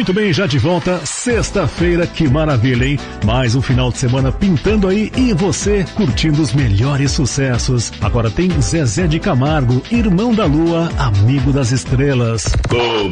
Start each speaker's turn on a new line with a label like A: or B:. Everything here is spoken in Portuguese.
A: Muito bem, já de volta, sexta-feira, que maravilha, hein? Mais um final de semana pintando aí e você curtindo os melhores sucessos. Agora tem Zezé de Camargo, Irmão da Lua, Amigo das Estrelas.